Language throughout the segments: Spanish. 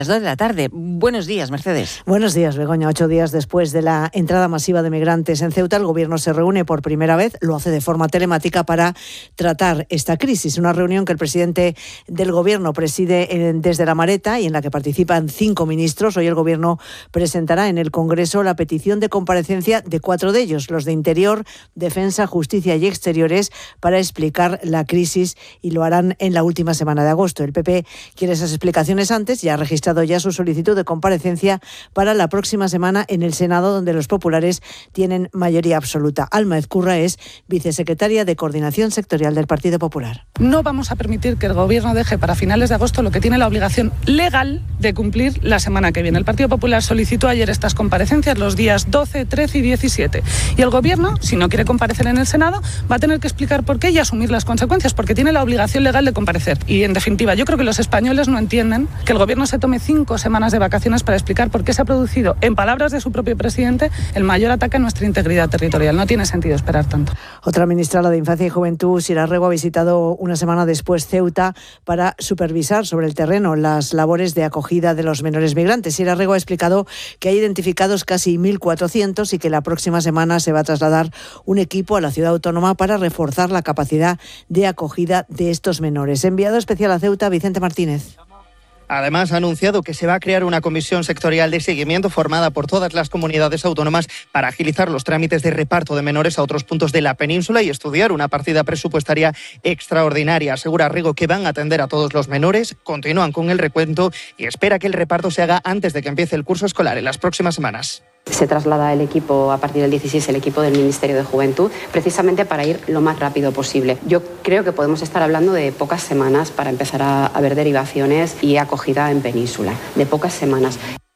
Las 2 de la tarde. Buenos días, Mercedes. Buenos días, Begoña. 8 días después de la entrada masiva de migrantes en Ceuta, el Gobierno se reúne por primera vez, lo hace de forma telemática para tratar esta crisis. Una reunión que el presidente del Gobierno preside desde La Mareta y en la que participan 5 ministros. Hoy el Gobierno presentará en el Congreso la petición de comparecencia de 4 de ellos, los de Interior, Defensa, Justicia y Exteriores, para explicar la crisis, y lo harán en la última semana de agosto. El PP quiere esas explicaciones antes y ha registrado ya su solicitud de comparecencia para la próxima semana en el Senado, donde los populares tienen mayoría absoluta. Alma Ezcurra es vicesecretaria de Coordinación Sectorial del Partido Popular. No vamos a permitir que el Gobierno deje para finales de agosto lo que tiene la obligación legal de cumplir la semana que viene. El Partido Popular solicitó ayer estas comparecencias los días 12, 13 y 17. Y el Gobierno, si no quiere comparecer en el Senado, va a tener que explicar por qué y asumir las consecuencias, porque tiene la obligación legal de comparecer. Y, en definitiva, yo creo que los españoles no entienden que el Gobierno se tome 5 semanas de vacaciones para explicar por qué se ha producido, en palabras de su propio presidente, el mayor ataque a nuestra integridad territorial. No tiene sentido esperar tanto. Otra ministra, la de Infancia y Juventud, Sira Rego, ha visitado una semana después Ceuta para supervisar sobre el terreno las labores de acogida de los menores migrantes. Sira Rego ha explicado que hay identificados casi 1.400 y que la próxima semana se va a trasladar un equipo a la ciudad autónoma para reforzar la capacidad de acogida de estos menores. Enviado especial a Ceuta, Vicente Martínez. Además, ha anunciado que se va a crear una comisión sectorial de seguimiento formada por todas las comunidades autónomas para agilizar los trámites de reparto de menores a otros puntos de la península y estudiar una partida presupuestaria extraordinaria. Asegura Rego que van a atender a todos los menores, continúan con el recuento y espera que el reparto se haga antes de que empiece el curso escolar en las próximas semanas. Se traslada el equipo a partir del 16, el equipo del Ministerio de Juventud, precisamente para ir lo más rápido posible. Yo creo que podemos estar hablando de pocas semanas para empezar a ver derivaciones y acogida en península, de pocas semanas.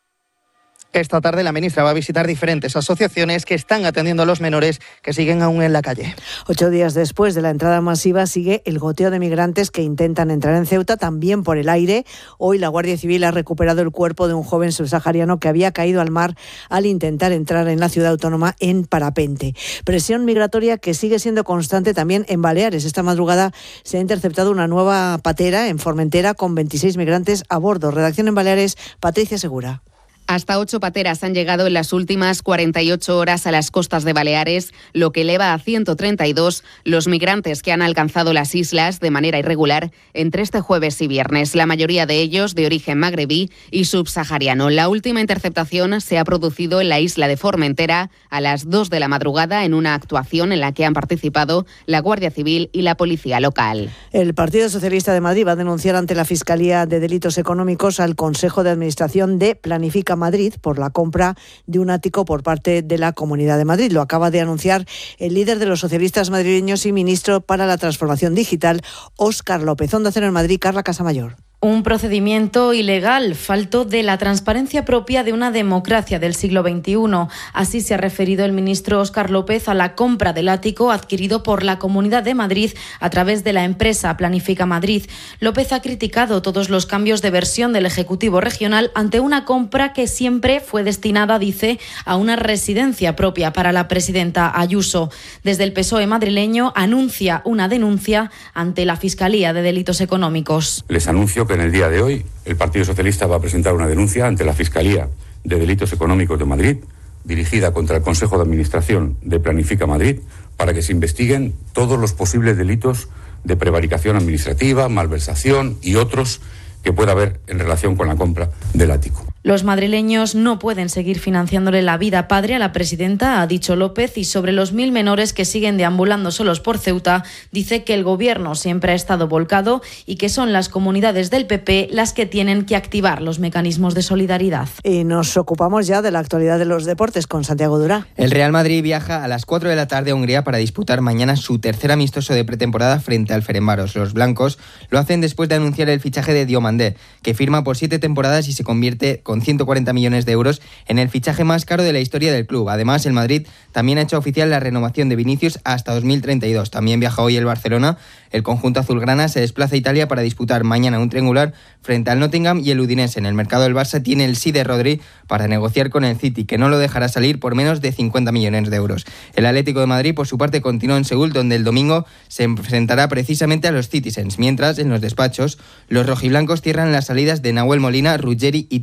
Esta tarde la ministra va a visitar diferentes asociaciones que están atendiendo a los menores que siguen aún en la calle. 8 días después de la entrada masiva sigue el goteo de migrantes que intentan entrar en Ceuta, también por el aire. Hoy la Guardia Civil ha recuperado el cuerpo de un joven subsahariano que había caído al mar al intentar entrar en la ciudad autónoma en parapente. Presión migratoria que sigue siendo constante también en Baleares. Esta madrugada se ha interceptado una nueva patera en Formentera con 26 migrantes a bordo. Redacción en Baleares, Patricia Segura. Hasta 8 pateras han llegado en las últimas 48 horas a las costas de Baleares, lo que eleva a 132 los migrantes que han alcanzado las islas de manera irregular entre este jueves y viernes, la mayoría de ellos de origen magrebí y subsahariano. La última interceptación se ha producido en la isla de Formentera a las 2 de la madrugada en una actuación en la que han participado la Guardia Civil y la Policía Local. El Partido Socialista de Madrid va a denunciar ante la Fiscalía de Delitos Económicos al Consejo de Administración de Planifica Madrid por la compra de un ático por parte de la Comunidad de Madrid. Lo acaba de anunciar el líder de los socialistas madrileños y ministro para la Transformación Digital, Óscar López. Onda Cero en Madrid, Carla Casamayor. Un procedimiento ilegal, falto de la transparencia propia de una democracia del siglo XXI. Así se ha referido el ministro Óscar López a la compra del ático adquirido por la Comunidad de Madrid a través de la empresa Planifica Madrid. López ha criticado todos los cambios de versión del Ejecutivo regional ante una compra que siempre fue destinada, dice, a una residencia propia para la presidenta Ayuso. Desde el PSOE madrileño anuncia una denuncia ante la Fiscalía de Delitos Económicos. Les anuncio que en el día de hoy el Partido Socialista va a presentar una denuncia ante la Fiscalía de Delitos Económicos de Madrid, dirigida contra el Consejo de Administración de Planifica Madrid, para que se investiguen todos los posibles delitos de prevaricación administrativa, malversación y otros que pueda haber en relación con la compra del ático. Los madrileños no pueden seguir financiándole la vida padre a la presidenta, ha dicho López, y sobre los 1.000 menores que siguen deambulando solos por Ceuta, dice que el Gobierno siempre ha estado volcado y que son las comunidades del PP las que tienen que activar los mecanismos de solidaridad. Y nos ocupamos ya de la actualidad de los deportes con Santiago Durá. El Real Madrid viaja a las 4 de la tarde a Hungría para disputar mañana su tercer amistoso de pretemporada frente al Ferencváros. Los blancos lo hacen después de anunciar el fichaje de Diomandé, que firma por 7 temporadas y se convierte con 140 millones de euros en el fichaje más caro de la historia del club. Además, el Madrid también ha hecho oficial la renovación de Vinicius hasta 2032. También viaja hoy el Barcelona. El conjunto azulgrana se desplaza a Italia para disputar mañana un triangular frente al Nottingham y el Udinese. En el mercado del Barça tiene el sí de Rodri para negociar con el City, que no lo dejará salir por menos de 50 millones de euros. El Atlético de Madrid, por su parte, continúa en Seúl, donde el domingo se enfrentará precisamente a los Citizens, mientras en los despachos los rojiblancos cierran las salidas de Nahuel Molina, Ruggeri y